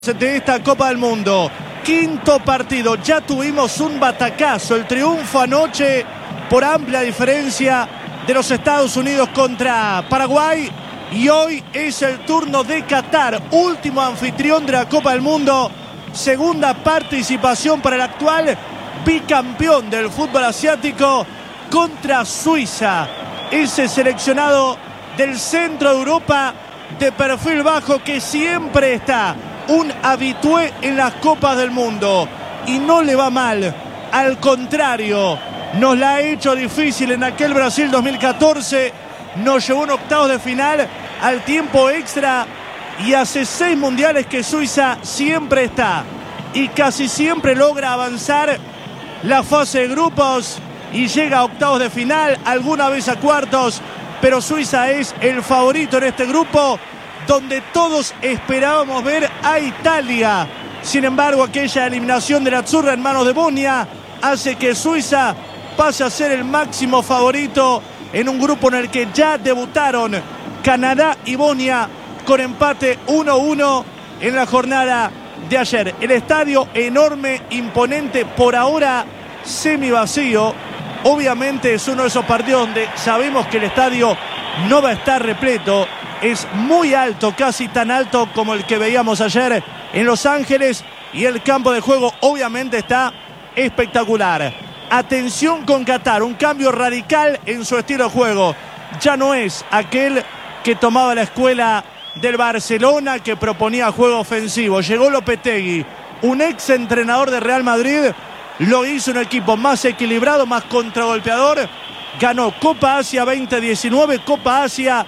De esta Copa del Mundo, quinto partido, ya tuvimos un batacazo, el triunfo anoche por amplia diferencia de los Estados Unidos contra Paraguay, y hoy es el turno de Qatar, último anfitrión de la Copa del Mundo, segunda participación para el actual bicampeón del fútbol asiático contra Suiza, ese seleccionado del centro de Europa de perfil bajo que siempre está un habitué en las Copas del Mundo y no le va mal, al contrario, nos la ha hecho difícil en aquel Brasil 2014, nos llevó en octavos de final al tiempo extra y hace 6 mundiales que Suiza siempre está y casi siempre logra avanzar la fase de grupos y llega a octavos de final, alguna vez a cuartos, pero Suiza es el favorito en este grupo donde todos esperábamos ver a Italia. Sin embargo, aquella eliminación de la Azzurra en manos de Bosnia hace que Suiza pase a ser el máximo favorito en un grupo en el que ya debutaron Canadá y Bosnia con empate 1-1 en la jornada de ayer. El estadio enorme, imponente, por ahora semivacío. Obviamente es uno de esos partidos donde sabemos que el estadio no va a estar repleto. Es muy alto, casi tan alto como el que veíamos ayer en Los Ángeles, y el campo de juego obviamente está espectacular. Atención con Qatar, un cambio radical en su estilo de juego. Ya no es aquel que tomaba la escuela del Barcelona, que proponía juego ofensivo. Llegó Lopetegui, un ex entrenador de Real Madrid, lo hizo un equipo más equilibrado, más contragolpeador. Ganó Copa Asia 2019, Copa Asia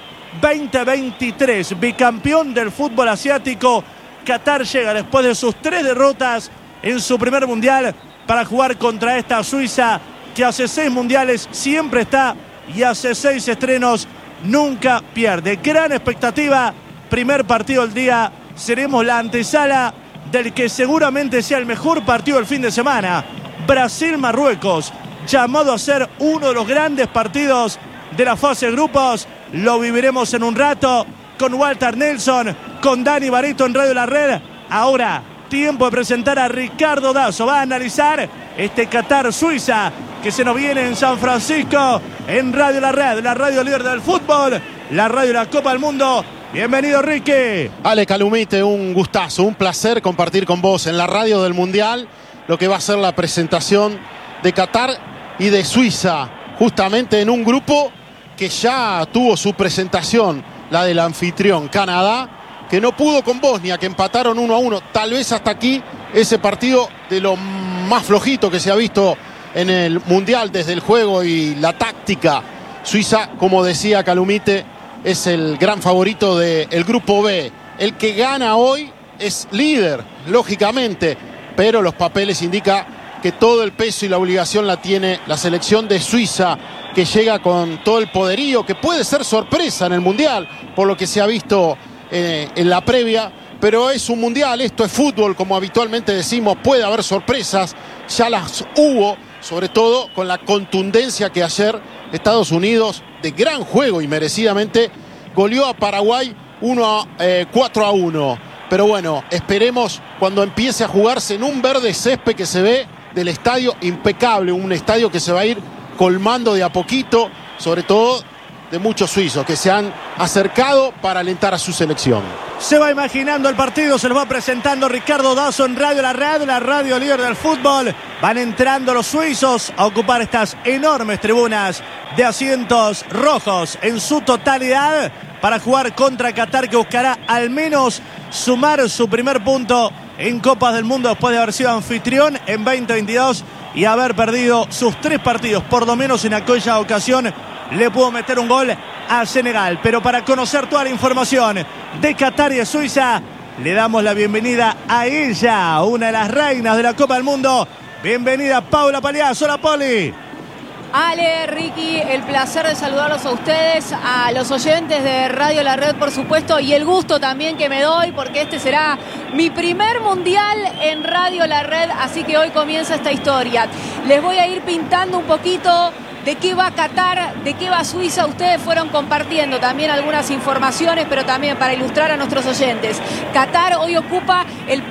2023, bicampeón del fútbol asiático. Qatar llega después de sus 3 derrotas en su primer mundial para jugar contra esta Suiza que hace 6 mundiales siempre está y hace 6 estrenos nunca pierde. Gran expectativa, primer partido del día, seremos la antesala del que seguramente sea el mejor partido del fin de semana. Brasil-Marruecos, llamado a ser uno de los grandes partidos de la fase de grupos. Lo viviremos en un rato con Walter Nelson, con Dani Barito en Radio La Red. Ahora, tiempo de presentar a Ricardo Dazo. Va a analizar este Qatar-Suiza que se nos viene en San Francisco en Radio La Red, la radio líder del fútbol, la radio de la Copa del Mundo. Bienvenido, Ricky. Ale Calumite, un gustazo, un placer compartir con vos en la radio del Mundial lo que va a ser la presentación de Qatar y de Suiza, justamente en un grupo que ya tuvo su presentación, la del anfitrión Canadá, que no pudo con Bosnia, que empataron 1-1. Tal vez hasta aquí ese partido de lo más flojito que se ha visto en el Mundial desde el juego y la táctica. Suiza, como decía Calumite, es el gran favorito del grupo B. El que gana hoy es líder, lógicamente, pero los papeles indican que todo el peso y la obligación la tiene la selección de Suiza, que llega con todo el poderío, que puede ser sorpresa en el Mundial, por lo que se ha visto en la previa, pero es un Mundial, esto es fútbol, como habitualmente decimos, puede haber sorpresas, ya las hubo, sobre todo con la contundencia que ayer Estados Unidos, de gran juego y merecidamente, goleó a Paraguay 4-1. Pero bueno, esperemos cuando empiece a jugarse en un verde césped que se ve del estadio impecable, un estadio que se va a ir colmando de a poquito, sobre todo de muchos suizos que se han acercado para alentar a su selección. Se va imaginando el partido, se lo va presentando Ricardo Dazo en Radio La Red, la radio líder del fútbol. Van entrando los suizos a ocupar estas enormes tribunas de asientos rojos en su totalidad para jugar contra Qatar, que buscará al menos sumar su primer punto en Copas del Mundo después de haber sido anfitrión en 2022 y haber perdido sus 3 partidos. Por lo menos en aquella ocasión le pudo meter un gol a Senegal. Pero para conocer toda la información de Qatar y de Suiza, le damos la bienvenida a ella, una de las reinas de la Copa del Mundo. Bienvenida, Paula Paliazo. Hola, Poli. Ale, Ricky, el placer de saludarlos a ustedes, a los oyentes de Radio La Red, por supuesto, y el gusto también que me doy, porque este será mi primer mundial en Radio La Red, así que hoy comienza esta historia. Les voy a ir pintando un poquito de qué va Qatar, de qué va Suiza. Ustedes fueron compartiendo también algunas informaciones, pero también para ilustrar a nuestros oyentes. Qatar hoy ocupa el